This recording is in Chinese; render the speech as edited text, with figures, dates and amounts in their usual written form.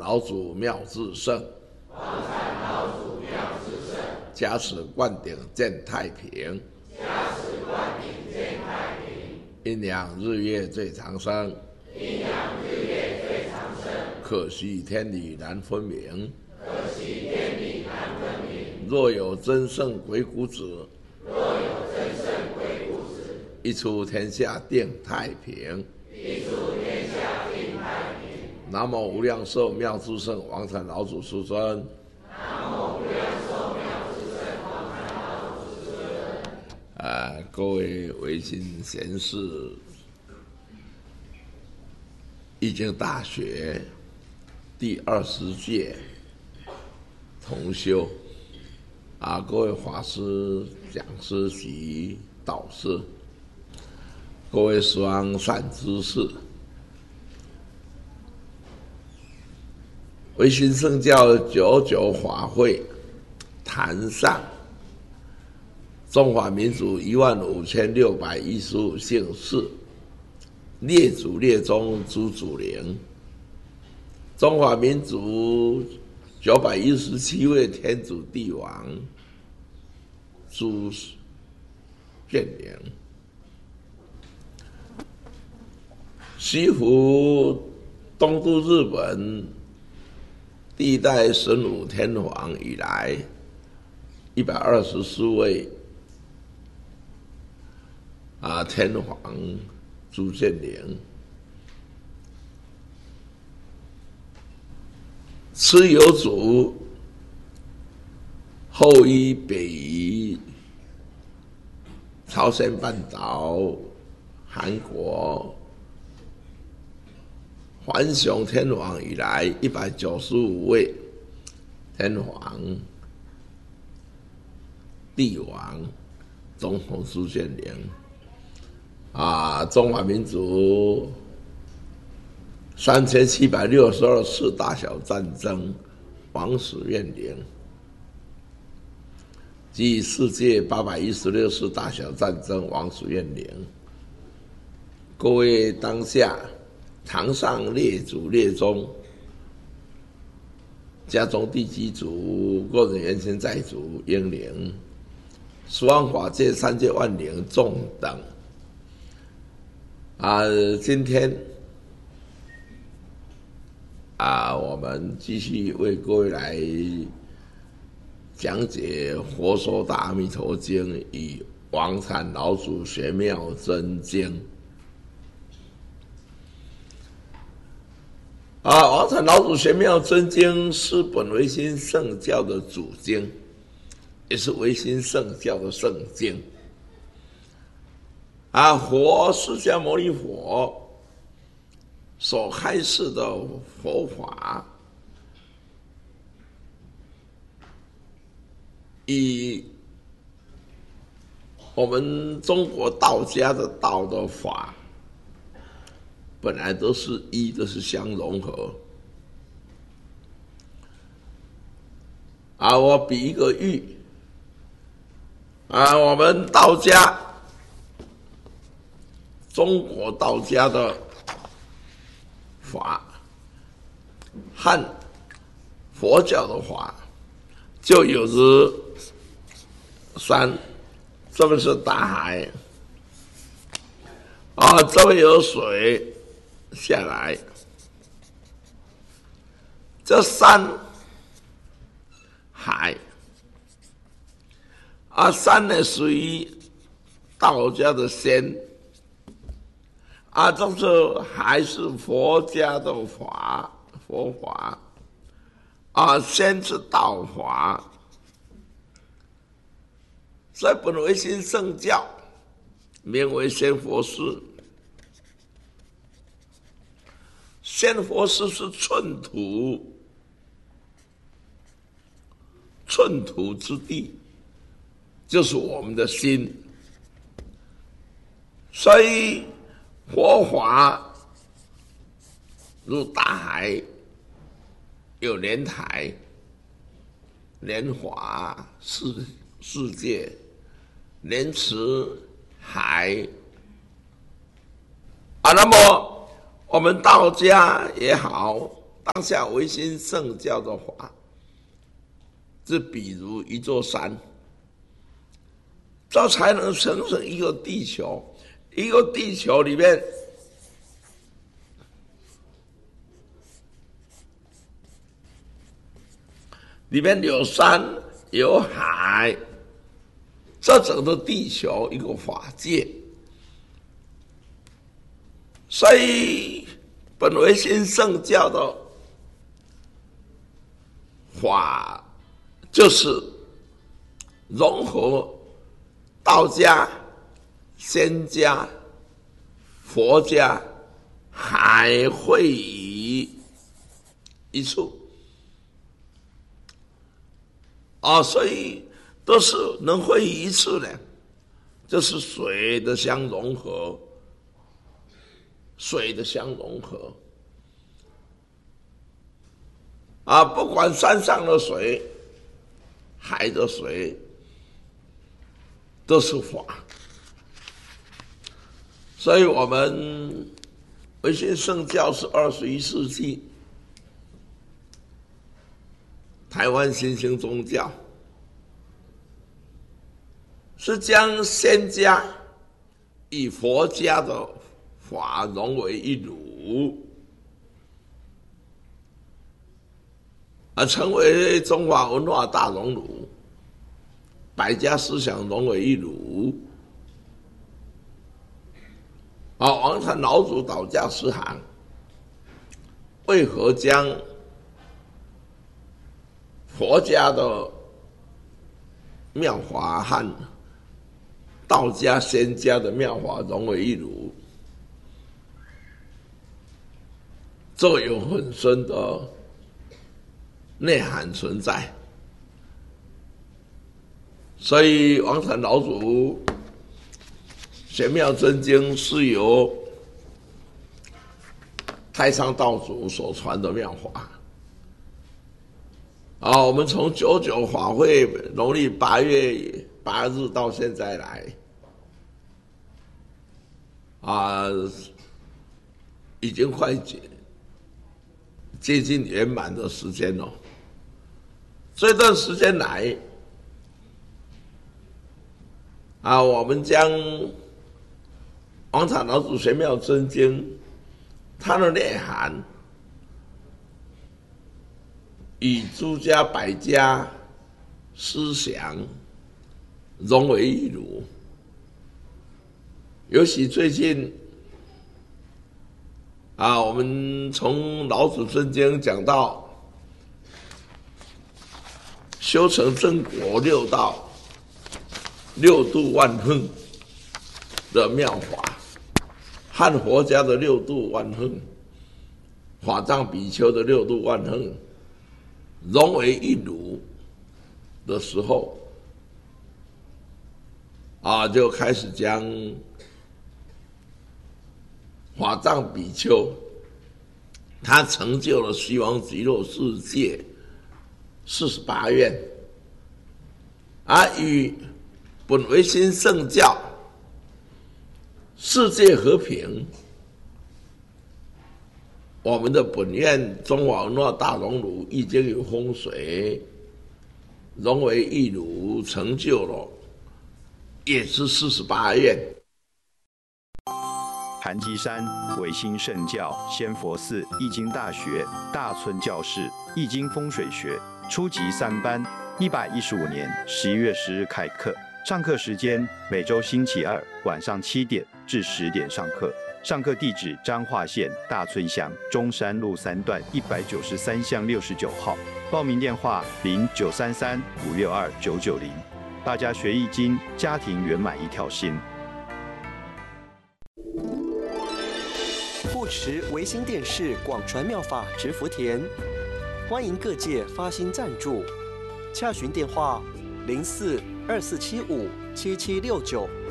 老祖妙智胜，加持灌顶见太平，阴阳日月最长生，可惜天理难分明，若有真圣鬼谷子，一出天下定太平。南无无量寿妙智胜王禅老祖师尊。各位维新贤士，易经大学第20届同修各位法师、讲师及导师，各位双善知识，维新圣教99法会坛上，中华民族15615姓氏，列祖列宗诸祖灵，中华民族917位天祖帝王诸眷灵，西湖东渡日本第一代神武天皇以来124位天皇诸眷灵，蚩尤族后依北夷、朝鲜半岛、韩国桓雄天皇以来195位天皇、帝王、总统诸眷灵中华民族3762次大小战争王室怨灵，及世界816次大小战争王室怨灵。各位当下堂上列祖列宗、家中地基主、个人原先在主英灵、十方法界3界万灵众等今天我们继续为各位来讲解《佛说大阿弥陀经》与王禅老祖玄妙真经。王禅老祖玄妙真经是本维新圣教的主经，也是维新圣教的圣经。佛释迦牟尼佛所开示的佛法，以我们中国道家的道的法，本来都是相融合。我比一个喻，我们道家，中国道家的法和佛教的法，就有如山，这边是大海，这边有水下来，这山海山呢属于道家的仙，这是还是佛家的法，佛法仙是道法，所以本维新圣教名为仙佛师。仙佛师是寸土之地，就是我们的心。所以佛法如大海，有莲台、莲华世界、莲池海那么我们道家也好， 当下唯心圣教的法，就比如一座山，这才能形成一个地球。一个地球里面，有山有海，这整个地球一个法界。所以本唯心圣教的法，就是融合道家、仙家、佛家，还会于一处所以都是能会于一处的，就是水的相融合，水的相融合不管山上的水、海的水，都是法。所以我们唯心圣教是21世纪台湾新兴宗教，是将仙家与佛家的法融为一炉，成为中华文化大熔炉，百家思想融为一炉。王禅老祖导驾师行为何将佛家的妙法和道家仙家的妙法融为一炉？这有很深的内涵存在。所以王禅老祖玄妙真经是由太上道祖所传的妙法我们从99法会农历8月8日到现在来已经快接近圆满的时间了。这段时间来我们将王禅老祖玄妙真经它的内涵与诸家百家思想融为一炉。尤其最近我们从老子真经讲到修成正果六道六度万恒的妙法，和佛家的六度万恒、法藏比丘的六度万恒融为一炉的时候就开始将法藏比丘他成就了西方极乐世界48愿与本唯心圣教世界和平，我们的本愿中华文化大熔炉已经有风水融为一炉，成就了也是48愿。 盘基山唯心圣教仙佛寺易经大学大村教室易经风水学初级3班，115年11月10日开课。上课时间每周星期2晚上7点至10点上课。上课地址彰化县大村乡中山路3段193巷69号。报名电话0933562990。大家学易经，家庭圆满一条心。 护持唯心电视广传妙法植福田，欢迎各界发心赞助，洽询电话0424757769。